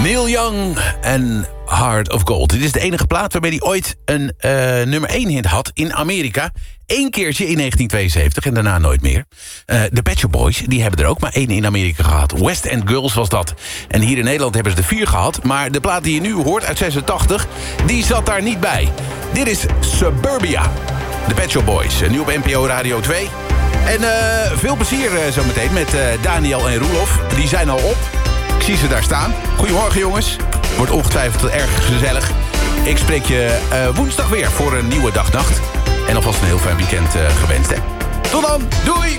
Neil Young en Heart of Gold. Dit is de enige plaat waarmee hij ooit een nummer 1 hit had in Amerika. Eén keertje in 1972 en daarna nooit meer. De Pet Shop Boys, die hebben er ook maar 1 in Amerika gehad. West End Girls was dat. En hier in Nederland hebben ze er 4 gehad. Maar de plaat die je nu hoort uit 86, die zat daar niet bij. Dit is Suburbia. De Pet Shop Boys, nu op NPO Radio 2. En veel plezier zometeen met Daniel en Roelof. Die zijn al op. Ik zie ze daar staan. Goedemorgen jongens. Wordt ongetwijfeld erg gezellig. Ik spreek je woensdag weer voor een nieuwe dagnacht. En alvast een heel fijn weekend gewenst. Hè? Tot dan. Doei.